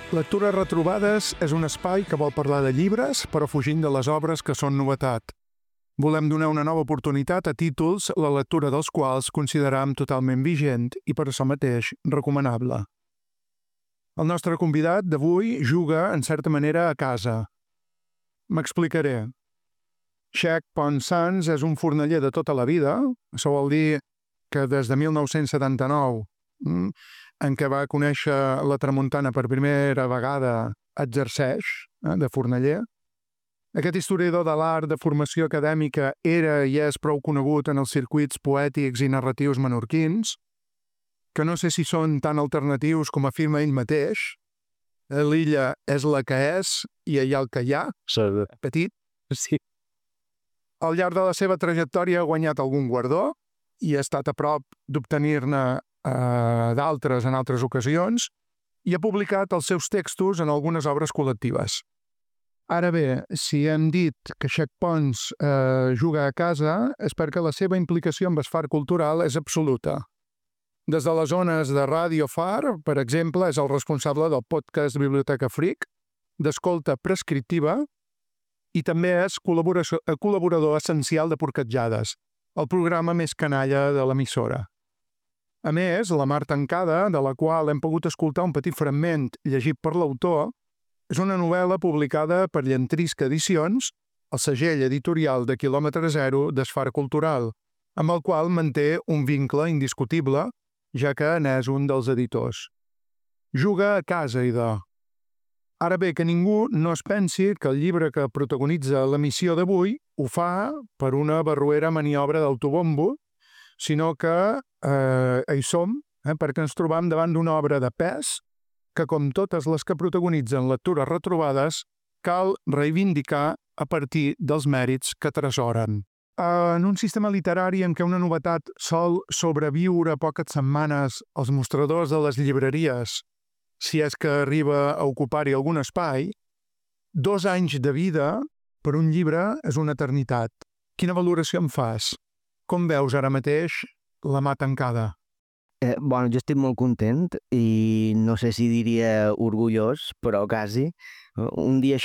Lectures retrobades és un espai que vol parlar de llibres, però fugint de les obres que són novetat. Volem donar una nova oportunitat a títols la lectura dels quals consideram totalment vigent i per això mateix recomanable. El nostre convidat d'avui juga, en certa manera, a casa. M'explicaré. Chek Pon-Sans és un forneller de tota la vida. Això vol dir que des de 1979, en què va conèixer la tramuntana per primera vegada, exerceix de forneller. Aquest historiador de l'art de formació acadèmica era i és prou conegut en els circuits poètics i narratius menorquins, que no sé si són tan alternatius com afirma ell mateix. L'illa és la que és i hi ha el que hi ha, petit. Sí. Al llarg de la seva trajectòria ha guanyat algun guardó i ha estat a prop d'obtenir-ne d'altres en altres ocasions i ha publicat els seus textos en algunes obres col·lectives. Ara bé, si hem dit que Chek Pons juga a casa és perquè la seva implicació amb el far cultural és absoluta. Des de les zones de Ràdio Far, per exemple, és el responsable del podcast Biblioteca Freak, d'Escolta Prescriptiva, i també és col·laborador essencial de Porquetjades, el programa més canalla de l'emissora. A més, La mar tancada, de la qual hem pogut escoltar un petit fragment llegit per l'autor, és una novel·la publicada per Llentrisca Edicions, el segell editorial de quilòmetre zero d'Esfar Cultural, amb el qual manté un vincle indiscutible, ja que n'és un dels editors. Juga a casa, idò. Ara bé, que ningú no es pensi que el llibre que protagonitza l'emissió d'avui ho fa per una barroera maniobra d'autobombo, sinó que hi som, perquè ens trobam davant d'una obra de pes que, com totes les que protagonitzen lectures retrobades, cal reivindicar a partir dels mèrits que tresoren. En un sistema literari en què una novetat sol sobreviure poques setmanes als mostradors de les llibreries, si és que arriba a ocupar-hi algun espai, 2 anys de vida per un llibre és una eternitat. Quina valoració en fas? Com veus ara mateix La mà tancada? Jo estic molt content i no sé si diria orgullós, però quasi. Un dia